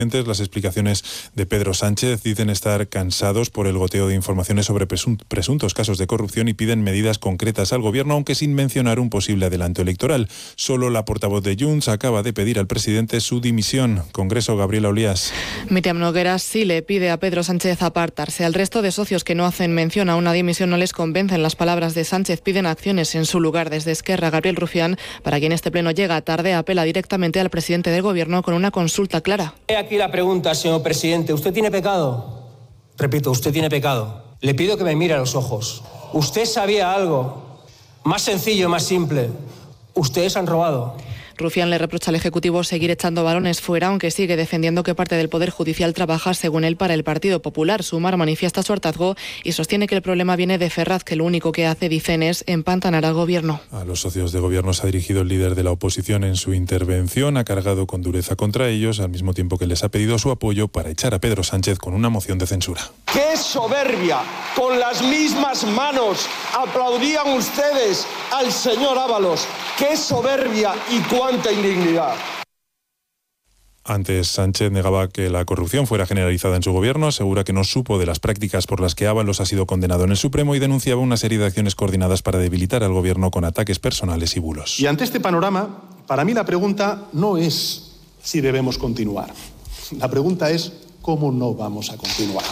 Las explicaciones de Pedro Sánchez dicen estar cansados por el goteo de informaciones sobre presuntos casos de corrupción y piden medidas concretas al gobierno, aunque sin mencionar un posible adelanto electoral. Solo la portavoz de Junts acaba de pedir al presidente su dimisión. Congreso, Gabriela Olías. Míriam Nogueras sí le pide a Pedro Sánchez apartarse. Al resto de socios que no hacen mención a una dimisión no les convencen las palabras de Sánchez. Piden acciones en su lugar. Desde Esquerra, Gabriel Rufián, para quien este pleno llega tarde, apela directamente al presidente del gobierno con una consulta clara. Aquí la pregunta, señor presidente. ¿Usted tiene pecado? Repito, usted tiene pecado. Le pido que me mire a los ojos. ¿Usted sabía algo? Más sencillo, más simple. Ustedes han robado. Rufián le reprocha al Ejecutivo seguir echando balones fuera, aunque sigue defendiendo que parte del Poder Judicial trabaja, según él, para el Partido Popular. Sumar manifiesta su hartazgo y sostiene que el problema viene de Ferraz, que lo único que hace, dicen, es empantanar al Gobierno. A los socios de Gobierno se ha dirigido el líder de la oposición en su intervención. Ha cargado con dureza contra ellos, al mismo tiempo que les ha pedido su apoyo para echar a Pedro Sánchez con una moción de censura. ¡Qué soberbia! Con las mismas manos aplaudían ustedes al señor Ábalos. ¡Qué soberbia y cuánta indignidad! Antes, Sánchez negaba que la corrupción fuera generalizada en su gobierno, asegura que no supo de las prácticas por las que Ábalos ha sido condenado en el Supremo y denunciaba una serie de acciones coordinadas para debilitar al gobierno con ataques personales y bulos. Y ante este panorama, para mí la pregunta no es si debemos continuar. La pregunta es cómo no vamos a continuar.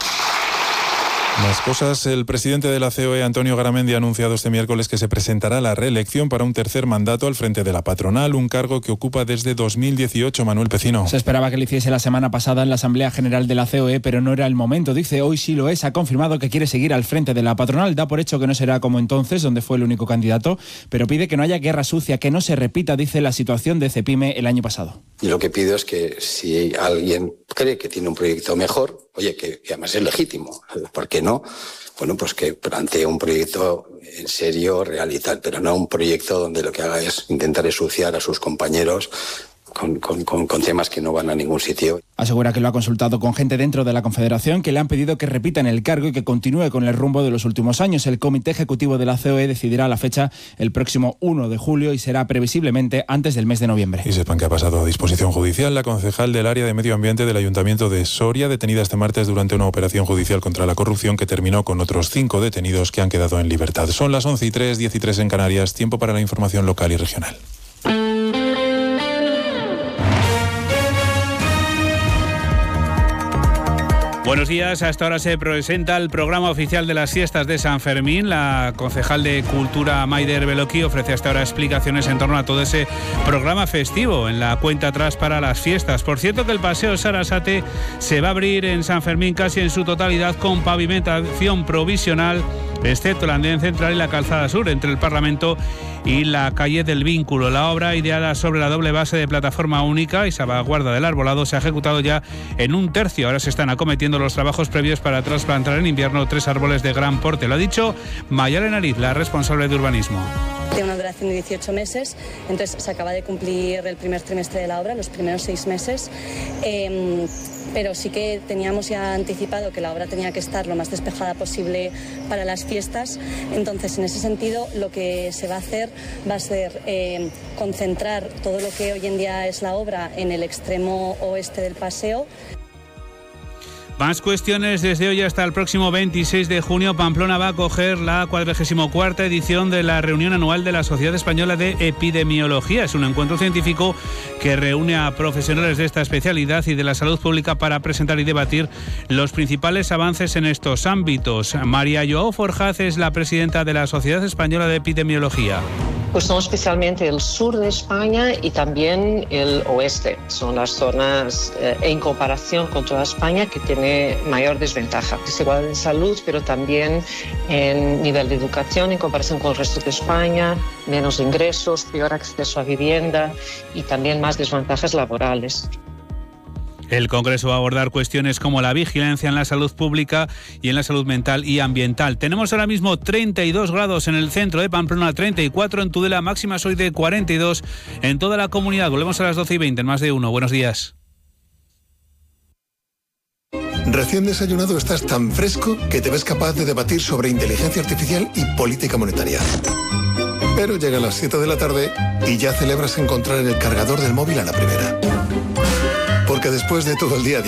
Más cosas. El presidente de la COE, Antonio Garamendi, ha anunciado este miércoles que se presentará a la reelección para un tercer mandato al frente de la patronal, un cargo que ocupa desde 2018. Manuel Pecino. Se esperaba que lo hiciese la semana pasada en la Asamblea General de la COE, pero no era el momento. Dice, hoy sí lo es. Ha confirmado que quiere seguir al frente de la patronal. Da por hecho que no será como entonces, donde fue el único candidato, pero pide que no haya guerra sucia, que no se repita, dice, la situación de Cepime el año pasado. Y lo que pido es que si alguien cree que tiene un proyecto mejor, oye, que además es legítimo, ¿por qué no? Bueno, pues que plantee un proyecto en serio, real y tal, pero no un proyecto donde lo que haga es intentar ensuciar a sus compañeros con temas que no van a ningún sitio. Asegura que lo ha consultado con gente dentro de la Confederación que le han pedido que repita en el cargo y que continúe con el rumbo de los últimos años. El Comité Ejecutivo de la COE decidirá la fecha el próximo 1 de julio y será previsiblemente antes del mes de noviembre. Y sepan que ha pasado a disposición judicial la concejal del área de Medio Ambiente del Ayuntamiento de Soria, detenida este martes durante una operación judicial contra la corrupción que terminó con otros 5 detenidos que han quedado en libertad. Son las 11:03, 10:03 en Canarias. Tiempo para la información local y regional. Buenos días, hasta ahora se presenta el programa oficial de las fiestas de San Fermín. La concejal de Cultura, Maider Beloki, ofrece hasta ahora explicaciones en torno a todo ese programa festivo en la cuenta atrás para las fiestas. Por cierto que el Paseo Sarasate se va a abrir en San Fermín casi en su totalidad con pavimentación provisional, excepto el andén central y la calzada sur entre el Parlamento y la calle del Vínculo. La obra, ideada sobre la doble base de plataforma única y salvaguarda del arbolado, se ha ejecutado ya en un tercio. Ahora se están acometiendo los trabajos previos para trasplantar en invierno 3 árboles de gran porte. Lo ha dicho Mayalen Ariz, la responsable de urbanismo. Tiene una duración de 18 meses, entonces se acaba de cumplir el primer trimestre de la obra, los primeros 6 meses, pero sí que teníamos ya anticipado que la obra tenía que estar lo más despejada posible para las fiestas. Entonces, en ese sentido, lo que se va a hacer va a ser concentrar todo lo que hoy en día es la obra en el extremo oeste del paseo. Más cuestiones. Desde hoy hasta el próximo 26 de junio, Pamplona va a acoger la 44ª edición de la reunión anual de la Sociedad Española de Epidemiología. Es un encuentro científico que reúne a profesionales de esta especialidad y de la salud pública para presentar y debatir los principales avances en estos ámbitos. María Joao Forjaz es la presidenta de la Sociedad Española de Epidemiología. Pues son especialmente el sur de España y también el oeste. Son las zonas, en comparación con toda España, que tiene mayor desventaja. Desigualdad en salud, pero también en nivel de educación en comparación con el resto de España, menos ingresos, peor acceso a vivienda y también más desventajas laborales. El Congreso va a abordar cuestiones como la vigilancia en la salud pública y en la salud mental y ambiental. Tenemos ahora mismo 32 grados en el centro de Pamplona, 34 en Tudela, máximas hoy de 42 en toda la comunidad. Volvemos a las 12:20 en Más de Uno. Buenos días. Recién desayunado estás tan fresco que te ves capaz de debatir sobre inteligencia artificial y política monetaria. Pero llegan las 7 de la tarde y ya celebras encontrar el cargador del móvil a la primera. Porque después de todo el día